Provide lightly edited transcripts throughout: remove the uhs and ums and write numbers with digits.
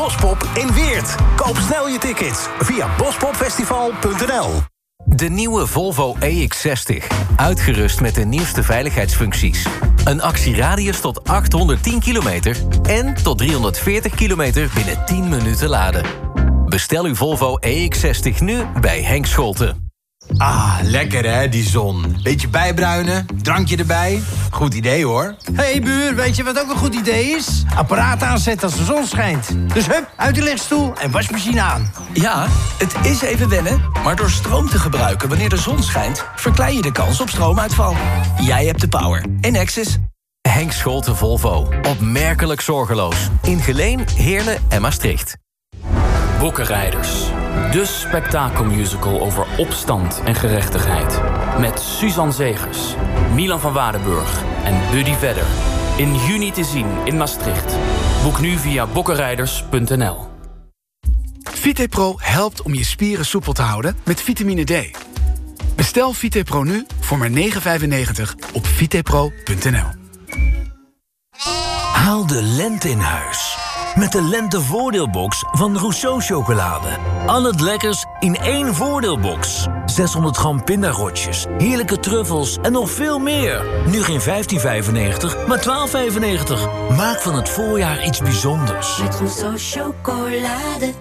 Bospop in Weert. Koop snel je tickets via bospopfestival.nl. De nieuwe Volvo EX60. Uitgerust met de nieuwste veiligheidsfuncties. Een actieradius tot 810 kilometer en tot 340 kilometer binnen 10 minuten laden. Bestel uw Volvo EX60 nu bij Henk Scholten. Ah, lekker hè, die zon. Beetje bijbruinen, drankje erbij. Goed idee hoor. Hey buur, weet je wat ook een goed idee is? Apparaat aanzetten als de zon schijnt. Dus hup, uit de lichtstoel en wasmachine aan. Ja, het is even wennen, maar door stroom te gebruiken wanneer de zon schijnt, verklein je de kans op stroomuitval. Jij hebt de power. Enexis. Henk Scholten Volvo. Opmerkelijk zorgeloos. In Geleen, Heerlen en Maastricht. Bokkenrijders. De spektakelmusical over opstand en gerechtigheid. Met Suzanne Zegers, Milan van Waardenburg en Buddy Vedder. In juni te zien in Maastricht. Boek nu via bokkenrijders.nl. VitePro helpt om je spieren soepel te houden met vitamine D. Bestel VitePro nu voor maar €9,95 op vitepro.nl. Haal de lente in huis. Met de lentevoordeelbox van Rousseau Chocolade. Al het lekkers in één voordeelbox. 600 gram pindarotjes, heerlijke truffels en nog veel meer. Nu geen €15,95, maar €12,95. Maak van het voorjaar iets bijzonders. Met Rousseau Chocolade.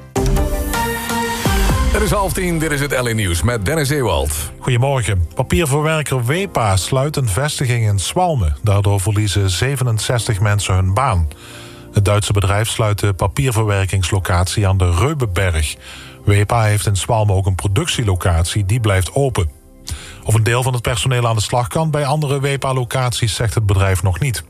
Het is 9:30, dit is het LA Nieuws met Dennis Ewald. Goedemorgen. Papierverwerker Wepa sluit een vestiging in Zwalmen. Daardoor verliezen 67 mensen hun baan. Het Duitse bedrijf sluit de papierverwerkingslocatie aan de Reubenberg. Wepa heeft in Zwalmen ook een productielocatie, die blijft open. Of een deel van het personeel aan de slag kan bij andere Wepa-locaties, zegt het bedrijf nog niet.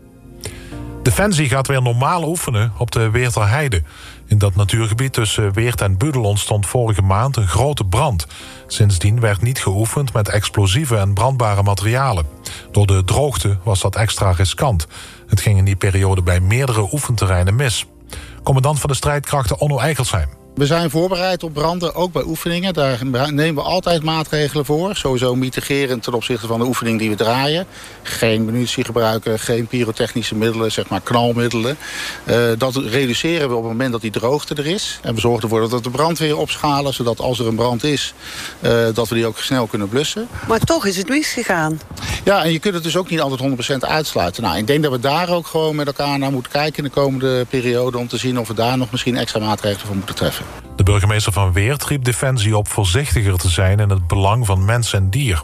Defensie gaat weer normaal oefenen op de Weerterheide. In dat natuurgebied tussen Weert en Budel ontstond vorige maand een grote brand. Sindsdien werd niet geoefend met explosieve en brandbare materialen. Door de droogte was dat extra riskant. Het ging in die periode bij meerdere oefenterreinen mis. Commandant van de strijdkrachten Onno Eikelsheim. We zijn voorbereid op branden, ook bij oefeningen. Daar nemen we altijd maatregelen voor. Sowieso mitigerend ten opzichte van de oefening die we draaien. Geen munitie gebruiken, geen pyrotechnische middelen, zeg maar knalmiddelen. Dat reduceren we op het moment dat die droogte er is. En we zorgen ervoor dat we de brandweer opschalen, zodat als er een brand is, dat we die ook snel kunnen blussen. Maar toch is het misgegaan. Ja, en je kunt het dus ook niet altijd 100% uitsluiten. Nou, ik denk dat we daar ook gewoon met elkaar naar moeten kijken in de komende periode, om te zien of we daar nog misschien extra maatregelen voor moeten treffen. De burgemeester van Weert riep Defensie op voorzichtiger te zijn in het belang van mens en dier.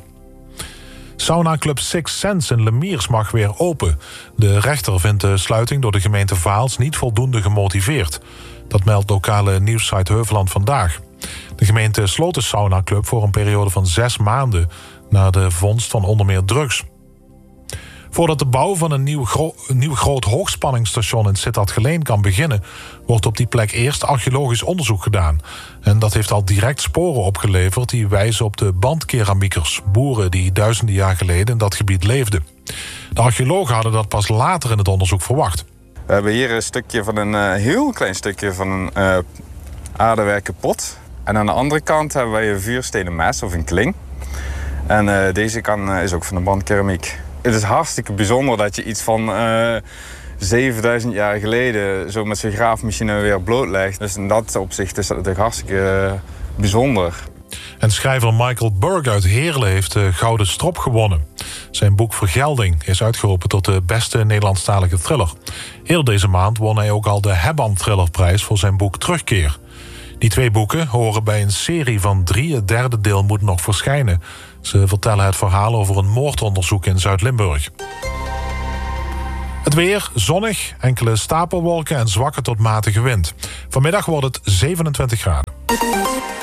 Saunaclub Six Sense in Lemiers mag weer open. De rechter vindt de sluiting door de gemeente Vaals niet voldoende gemotiveerd. Dat meldt lokale nieuwssite Heuveland Vandaag. De gemeente sloot de saunaclub voor een periode van 6 maanden... na de vondst van onder meer drugs. Voordat de bouw van een nieuw groot hoogspanningsstation in Sittard-Geleen kan beginnen, wordt op die plek eerst archeologisch onderzoek gedaan. En dat heeft al direct sporen opgeleverd die wijzen op de bandkeramiekers, boeren die duizenden jaar geleden in dat gebied leefden. De archeologen hadden dat pas later in het onderzoek verwacht. We hebben hier een stukje van een heel klein stukje van een aardewerken pot. En aan de andere kant hebben wij een vuurstenen mes of een kling. En deze kant is ook van de bandkeramiek. Het is hartstikke bijzonder dat je iets van 7000 jaar geleden zo met zijn graafmachine weer blootlegt. Dus in dat opzicht is dat natuurlijk hartstikke bijzonder. En schrijver Michael Burg uit Heerlen heeft de Gouden Strop gewonnen. Zijn boek Vergelding is uitgeroepen tot de beste Nederlandstalige thriller. Eerder deze maand won hij ook al de Hebban Thrillerprijs voor zijn boek Terugkeer. Die 2 boeken horen bij een serie van 3. Het 3e deel moet nog verschijnen. Ze vertellen het verhaal over een moordonderzoek in Zuid-Limburg. Het weer, zonnig, enkele stapelwolken en zwakke tot matige wind. Vanmiddag wordt het 27 graden.